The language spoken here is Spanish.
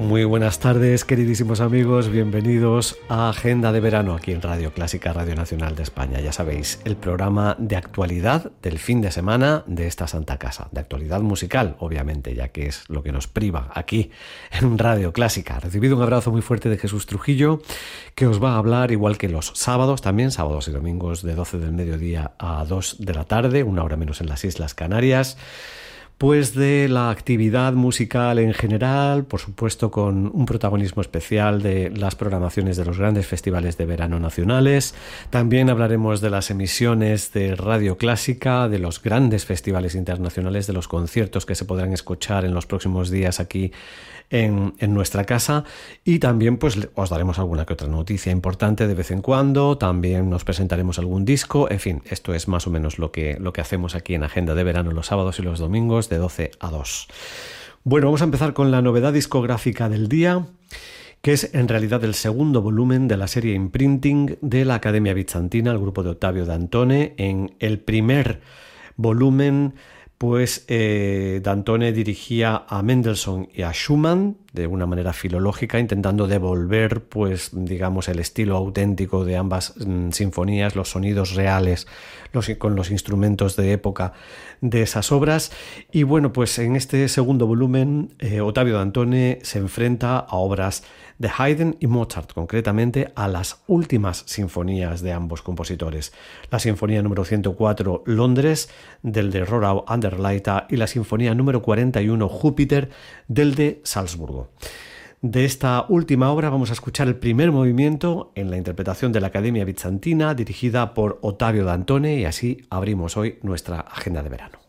Muy buenas tardes, queridísimos amigos, bienvenidos a Agenda de Verano aquí en Radio Clásica, Radio Nacional de España. Ya sabéis, el programa de actualidad del fin de semana de esta santa casa, de actualidad musical, obviamente, ya que es lo que nos priva aquí en Radio Clásica. Recibido un abrazo muy fuerte de Jesús Trujillo, que os va a hablar, igual que los sábados, también sábados y domingos de 12 del mediodía a 2 de la tarde, una hora menos en las Islas Canarias, pues de la actividad musical en general, por supuesto con un protagonismo especial de las programaciones de los grandes festivales de verano nacionales. También hablaremos de las emisiones de Radio Clásica, de los grandes festivales internacionales, de los conciertos que se podrán escuchar en los próximos días aquí en nuestra casa, y también pues os daremos alguna que otra noticia importante de vez en cuando. También nos presentaremos algún disco. En fin, esto es más o menos lo que hacemos aquí en Agenda de Verano los sábados y los domingos de 12 a 2. Bueno, vamos a empezar con la novedad discográfica del día, que es en realidad el segundo volumen de la serie Imprinting de la Academia Bizantina, el grupo de Ottavio Dantone. En el primer volumen, pues Dantone dirigía a Mendelssohn y a Schumann de una manera filológica, intentando devolver, pues digamos, el estilo auténtico de ambas sinfonías, los sonidos reales, con los instrumentos de época de esas obras. Y bueno, pues en este segundo volumen Ottavio Dantone se enfrenta a obras de Haydn y Mozart, concretamente a las últimas sinfonías de ambos compositores: la sinfonía número 104 Londres del de Rorau an der Leitha y la sinfonía número 41 Júpiter del de Salzburgo. De esta última obra vamos a escuchar el primer movimiento en la interpretación de la Academia Bizantina dirigida por Ottavio Dantone, y así abrimos hoy nuestra agenda de verano.